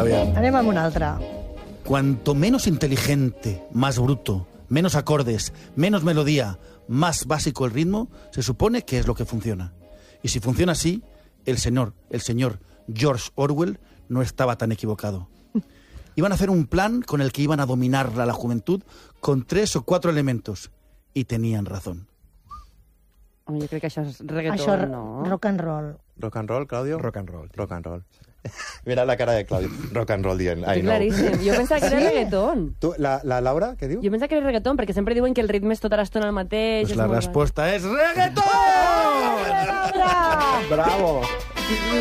Aviam. Anem amb una altra. Cuanto menos inteligente, más bruto, menos acordes, menos melodía, más básico el ritmo, se supone que es lo que funciona. Y si funciona así, el señor George Orwell no estaba tan equivocado. Iban a hacer un plan con el que iban a dominar a la juventud con 3 o 4 elementos. Y tenían razón. Jo crec que això és reggaeton, Això, no? rock and roll. Rock and roll, Claudio? Rock and roll. Rock and roll. Mira la cara de Claudio. Rock and roll dient. Sí, claríssim. Jo pensava que era reggaeton. Tu, la Laura, què diu? Jo pensava que era reggaeton, perquè sempre diuen que el ritme és tota l'estona el mateix. Pues és la molt respuesta es reggaetón. Bravo!